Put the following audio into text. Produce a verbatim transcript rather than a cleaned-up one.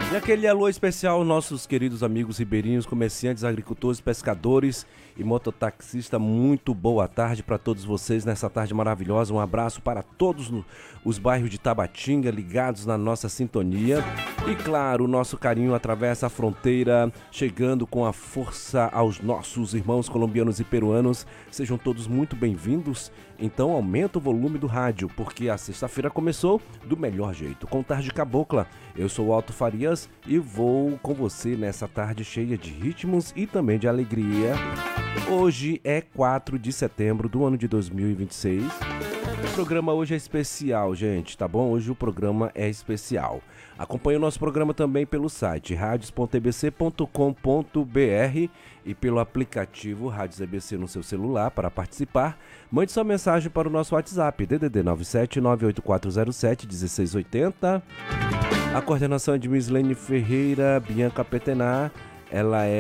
E aquele alô especial aos nossos queridos amigos ribeirinhos, comerciantes, agricultores, pescadores e mototaxistas. Muito boa tarde para todos vocês nessa tarde maravilhosa. Um abraço para todos no, os bairros de Tabatinga ligados na nossa sintonia. E claro, o nosso carinho atravessa a fronteira, chegando com a força aos nossos irmãos colombianos e peruanos. Sejam todos muito bem-vindos. Então aumenta o volume do rádio, porque a sexta-feira começou do melhor jeito, com Tarde Cabocla. Eu sou o Alto Farias e vou com você nessa tarde cheia de ritmos e também de alegria. Hoje é quatro de setembro do ano de dois mil e vinte e seis. O programa hoje é especial, gente, tá bom? Hoje o programa é especial. Acompanhe o nosso programa também pelo site radios ponto e b c ponto com ponto b r e pelo aplicativo Rádios E B C no seu celular para participar. Mande sua mensagem para o nosso WhatsApp, D D D nove sete nove oito quatro zero sete um seis oito zero. A coordenação é de Mislene Ferreira, Bianca Petenar, ela é